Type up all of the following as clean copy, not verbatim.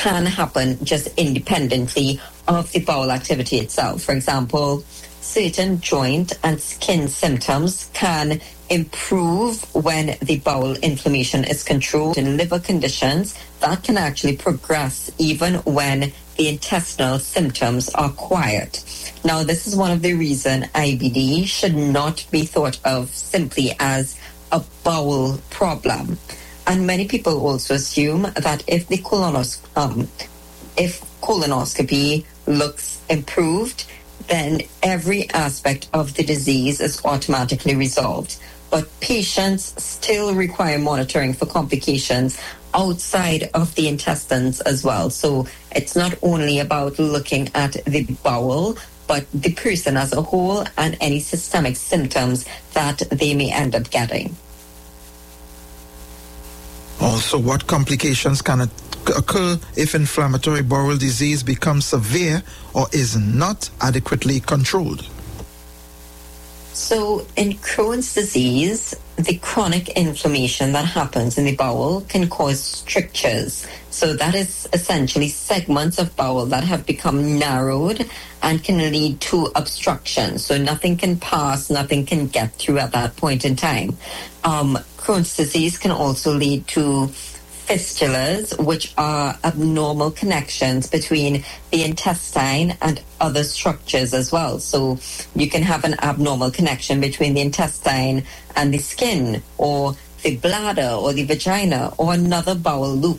can happen just independently of the bowel activity itself. For example, certain joint and skin symptoms can improve when the bowel inflammation is controlled. In liver conditions, that can actually progress even when the intestinal symptoms are quiet. Now, this is one of the reasons IBD should not be thought of simply as a bowel problem. And many people also assume that if the colonoscopy looks improved, then every aspect of the disease is automatically resolved. But patients still require monitoring for complications outside of the intestines as well. So it's not only about looking at the bowel, but the person as a whole and any systemic symptoms that they may end up getting. Also, what complications can occur if inflammatory bowel disease becomes severe or is not adequately controlled? So in Crohn's disease, the chronic inflammation that happens in the bowel can cause strictures. So that is essentially segments of bowel that have become narrowed and can lead to obstruction. So nothing can pass, nothing can get through at that point in time. Crohn's disease can also lead to fistulas, which are abnormal connections between the intestine and other structures as well. So you can have an abnormal connection between the intestine and the skin, or the bladder, or the vagina, or another bowel loop.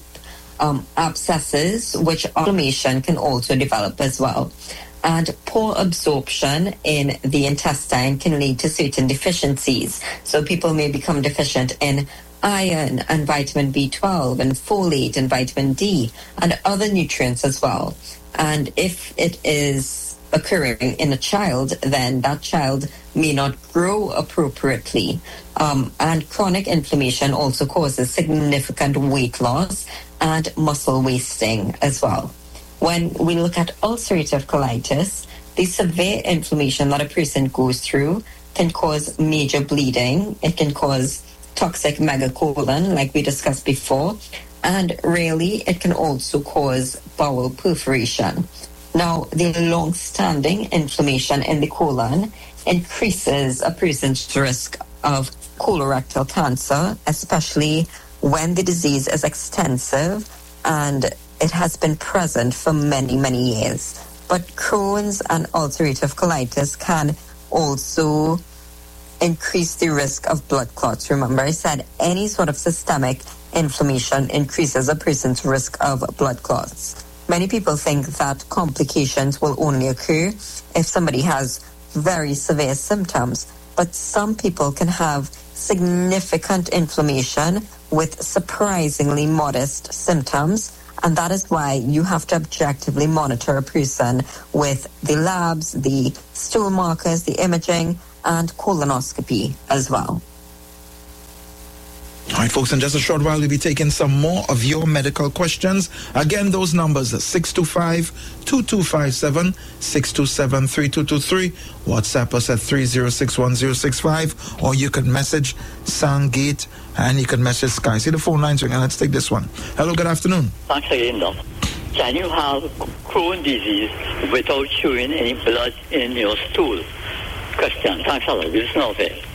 Abscesses, which inflammation can also develop as well. And poor absorption in the intestine can lead to certain deficiencies. So people may become deficient in iron and vitamin B12 and folate and vitamin D and other nutrients as well. And if it is occurring in a child, then that child may not grow appropriately. And chronic inflammation also causes significant weight loss and muscle wasting as well. When we look at ulcerative colitis, the severe inflammation that a person goes through can cause major bleeding. It can cause toxic megacolon, like we discussed before, and really it can also cause bowel perforation. Now, the long-standing inflammation in the colon increases a person's risk of colorectal cancer, especially when the disease is extensive and it has been present for many, many years. But Crohn's and ulcerative colitis can also increase the risk of blood clots. Remember, I said any sort of systemic inflammation increases a person's risk of blood clots. Many people think that complications will only occur if somebody has very severe symptoms, but some people can have significant inflammation with surprisingly modest symptoms, and that is why you have to objectively monitor a person with the labs, the stool markers, the imaging, and colonoscopy as well. All right, folks, in just a short while, we'll be taking some more of your medical questions. Again, those numbers are 625-2257, 627-3223. WhatsApp us at 3061065, or you can message Sandgate, and you can message Sky. See the phone lines ringing. Let's take this one. Hello, good afternoon. Thanks again, Doc. Can you have Crohn's disease without showing any blood in your stool? Question. Thanks a lot. This is not fair.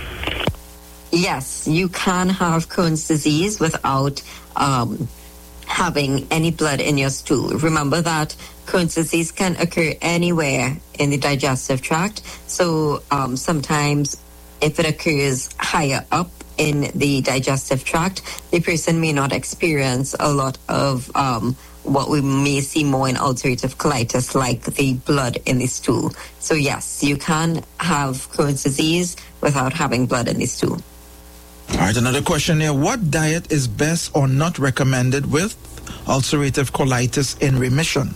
Yes, you can have Crohn's disease without having any blood in your stool. Remember that Crohn's disease can occur anywhere in the digestive tract. So sometimes if it occurs higher up in the digestive tract, the person may not experience a lot of what we may see more in ulcerative colitis, like the blood in the stool. So yes, you can have Crohn's disease without having blood in the stool. All right, another question here. What diet is best or not recommended with ulcerative colitis in remission?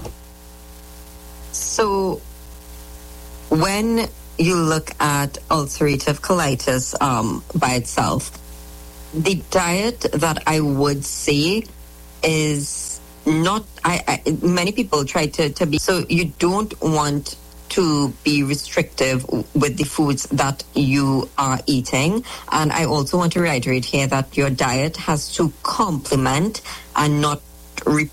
So when you look at ulcerative colitis by itself, the diet that I would say is not, many people try to be, so you don't want to be restrictive with the foods that you are eating. And I also want to reiterate here that your diet has to complement and not